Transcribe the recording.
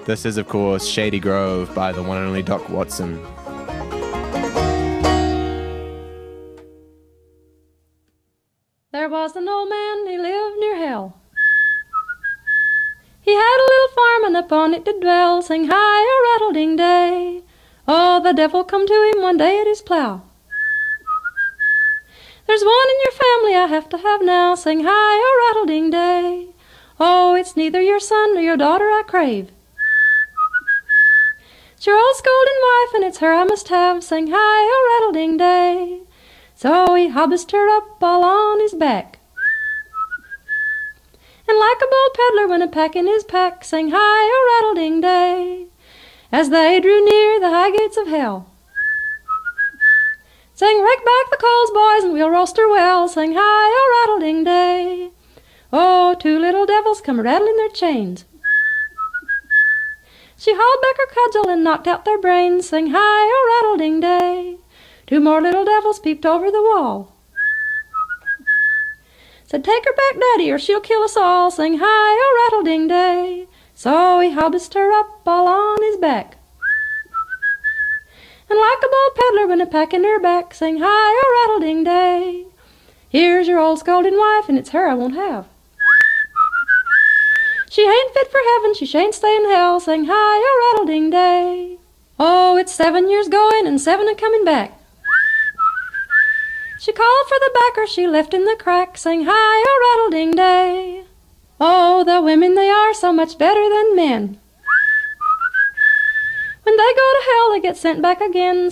This is, of course, Shady Grove by the one and only Doc Watson. There was an old man, he lived near hell. He had a little farm, and upon it did dwell, sing hi-o-rattle-ding-day. Oh, the devil come to him one day at his plow. There's one in your family I have to have now, sing hi-o-rattle-ding-day. Oh, it's neither your son nor your daughter I crave. It's your old scolding wife, and it's her I must have, sing hi-o-rattle-ding-day. So he hobbised her up all on his back, and like a bold peddler went a-packing his pack, sang hi-o-rattle-ding-day. As they drew near the high gates of hell, sang rake back the coals, boys, and we'll roast her well, sang hi-o-rattle-ding-day. Oh, two little devils come rattling their chains. She hauled back her cudgel and knocked out their brains, sang hi-o-rattle-ding-day. Two more little devils peeped over the wall, said, take her back, Daddy, or she'll kill us all, sang hi-o-rattle-ding-day. So he hobbised her up all on his back, and like a bold peddler went a-packing her back, sang hi-o-rattle-ding-day. Here's your old scolding wife, and it's her I won't have. She ain't fit for heaven, she shan't stay in hell, sang hi-o-rattle-ding-day. Oh, it's 7 years going and 7 a-coming back. She called for the backer she left in the crack, sang hi-o-rattle-ding-day. Oh, the women, they are so much better than men. When they go to hell, they get sent back again,